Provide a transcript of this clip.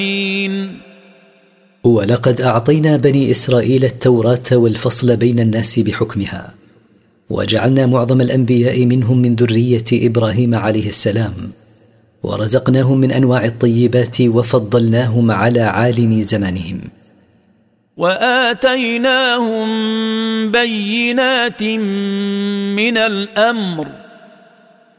ولقد أعطينا بني إسرائيل التوراة والفصل بين الناس بحكمها، وجعلنا معظم الأنبياء منهم من ذرية إبراهيم عليه السلام، ورزقناهم من أنواع الطيبات وفضلناهم على عالم زمانهم. وآتيناهم بينات من الأمر